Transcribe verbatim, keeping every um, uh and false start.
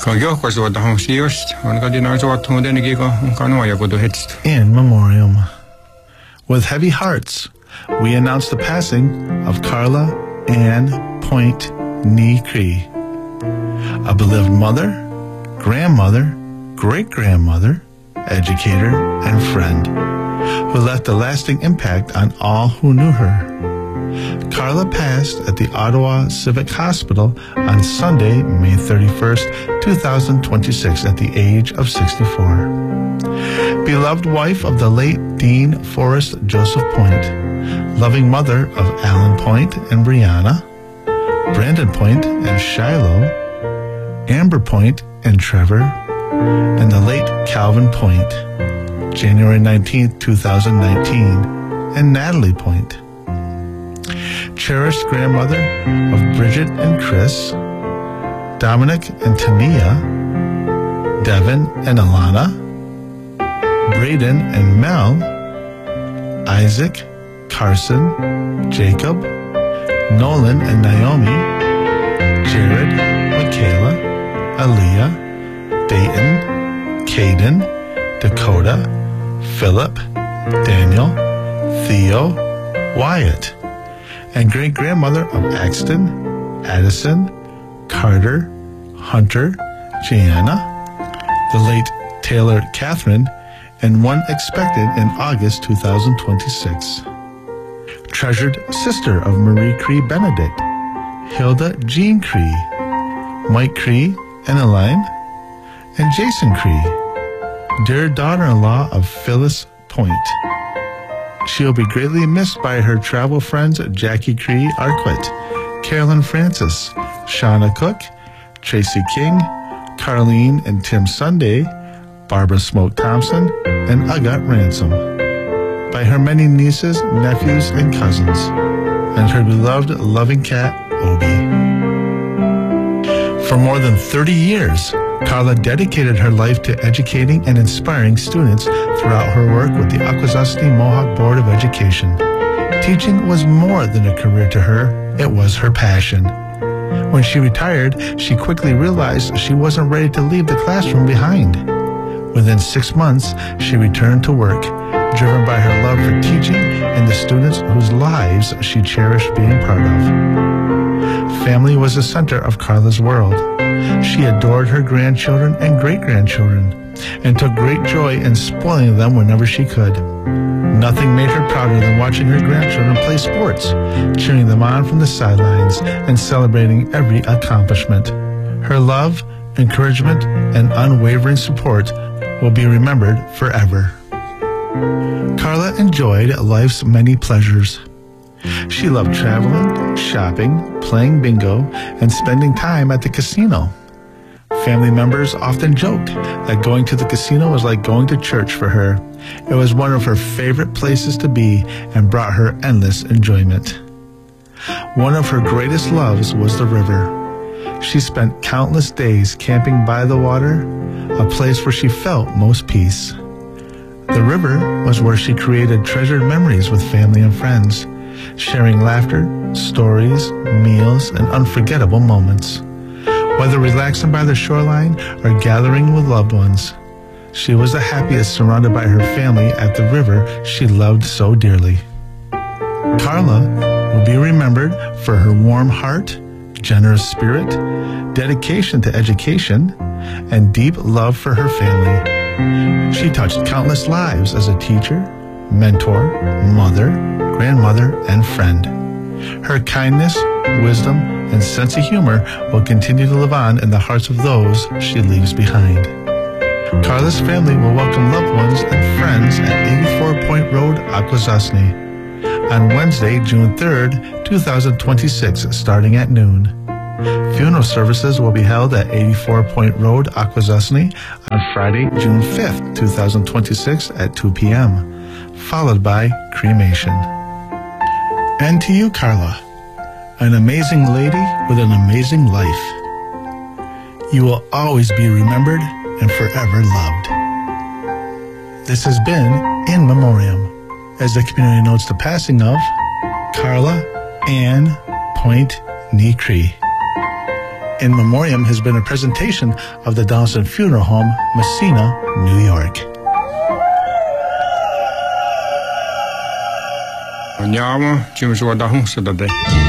In memoriam. With heavy hearts, we announce the passing of Carla Ann Point Ni Cree, a beloved mother, grandmother, great-grandmother, educator, and friend, who left a lasting impact on all who knew her. Carla passed at the Ottawa Civic Hospital on Sunday, May thirty-first, two thousand twenty-six, at the age of sixty-four. Beloved wife of the late Dean Forrest Joseph Point, loving mother of Alan Point and Brianna, Brandon Point and Shiloh, Amber Point and Trevor, and the late Calvin Point, January nineteenth, two thousand nineteen, and Natalie Point. Cherished grandmother of Bridget and Chris, Dominic and Tania, Devin and Alana, Braden and Mel, Isaac, Carson, Jacob, Nolan and Naomi, Jared, Michaela, Aaliyah, Dayton, Caden, Dakota, Philip, Daniel, Theo, Wyatt, and great-grandmother of Axton, Addison, Carter, Hunter, Gianna, the late Taylor Catherine, and one expected in August two thousand twenty-six. Treasured sister of Marie Cree Benedict, Hilda Jean Cree, Mike Cree and Elaine, and Jason Cree, dear daughter-in-law of Phyllis Point. She'll be greatly missed by her travel friends Jackie Cree Arquette, Carolyn Francis, Shauna Cook, Tracy King, Carlene and Tim Sunday, Barbara Smoke Thompson, and Uga Ransom. By her many nieces, nephews, and cousins, and her beloved loving cat, Obi. For more than thirty years, Carla dedicated her life to educating and inspiring students throughout her work with the Akwesasne Mohawk Board of Education. Teaching was more than a career to her, it was her passion. When she retired, she quickly realized she wasn't ready to leave the classroom behind. Within six months, she returned to work, driven by her love for teaching and the students whose lives she cherished being part of. Family was the center of Carla's world. She adored her grandchildren and great-grandchildren and took great joy in spoiling them whenever she could. Nothing made her prouder than watching her grandchildren play sports, cheering them on from the sidelines and celebrating every accomplishment. Her love, encouragement, and unwavering support will be remembered forever. Carla enjoyed life's many pleasures. She loved traveling, shopping, playing bingo, and spending time at the casino. Family members often joked that going to the casino was like going to church for her. It was one of her favorite places to be and brought her endless enjoyment. One of her greatest loves was the river. She spent countless days camping by the water, a place where she felt most peace. The river was where she created treasured memories with family and friends, sharing laughter, stories, meals, and unforgettable moments. Whether relaxing by the shoreline or gathering with loved ones, she was the happiest surrounded by her family at the river she loved so dearly. Carla will be remembered for her warm heart, generous spirit, dedication to education, and deep love for her family. She touched countless lives as a teacher, mentor, mother, grandmother, and friend. Her kindness, wisdom, and sense of humor will continue to live on in the hearts of those she leaves behind. Carla's family will welcome loved ones and friends at eighty-four Point Road, Akwesasne, on Wednesday, June third, two thousand twenty-six, starting at noon. Funeral services will be held at eighty-four Point Road, Akwesasne, on Friday, June fifth, two thousand twenty-six, at two p.m., followed by cremation. And to you, Carla, an amazing lady with an amazing life. You will always be remembered and forever loved. This has been In Memoriam, as the community notes the passing of Carla Ann Point Ni Cree. In Memoriam has been a presentation of the Dawson Funeral Home, Messina, New York. Andiamo, ci sono da un